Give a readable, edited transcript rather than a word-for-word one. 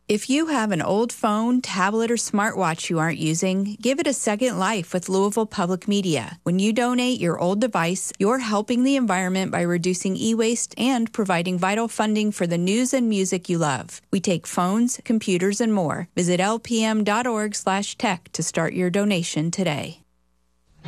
If you have an old phone, tablet, or smartwatch you aren't using, give it a second life with Louisville Public Media. When you donate your old device, you're helping the environment by reducing e-waste and providing vital funding for the news and music you love. We take phones, computers, and more. Visit lpm.org/tech to start your donation today.